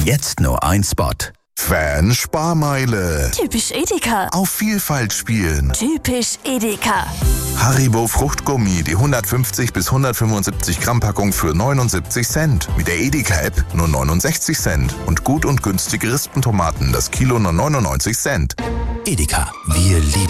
Jetzt nur ein Spot. Fan-Sparmeile. Typisch Edeka. Auf Vielfalt spielen. Typisch Edeka. Haribo Fruchtgummi, die 150 bis 175 Gramm Packung für 79 Cent. Mit der Edeka-App nur 69 Cent. Und gut und günstige Rispentomaten, das Kilo nur 99 Cent. Edeka, wir lieben